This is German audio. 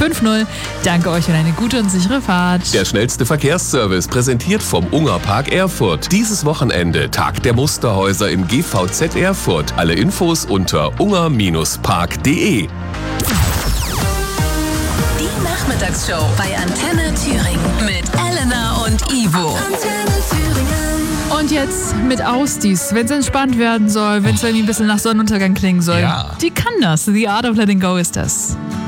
50. Danke euch und eine gute und sichere Fahrt. Der schnellste Verkehrsservice präsentiert vom Ungerpark Erfurt. Dieses Wochenende Tag der Musterhäuser im GVZ Erfurt. Alle Infos unter unger-park.de. Die Nachmittagsshow bei Antenne Thüringen mit Elena und Ivo. Antenne Thüringen. Und jetzt mit Ausdies, wenn es entspannt werden soll, wenn es irgendwie ein bisschen nach Sonnenuntergang klingen soll. Ja. Die kann das. The Art of Letting Go ist das.